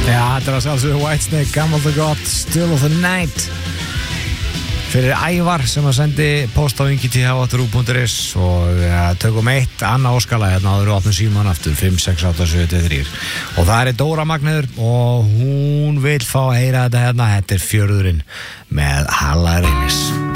Já, þetta var sjálfsögðu Whitesnake, Gammal the God, Still of the Night fyrir Ævar sem að sendi post á ingi.th@ru.is og tökum eitt Anna Óskala hérna áður og opnum síman aftur 56873 og það Dóra Magnður og hún vil fá að heyra þetta hérna, þetta fjörðurinn með Halla Reynis.